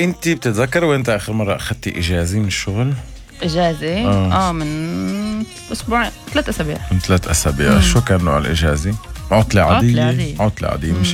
انت بتتذكر وانت اخر مرة اخذتي اجازة من الشغل؟ إجازة من أسبوعين 3 أسابيع. من 3 أسابيع. شو كان نوع الإجازة؟ عطلة عادية؟ عطلة عادية مش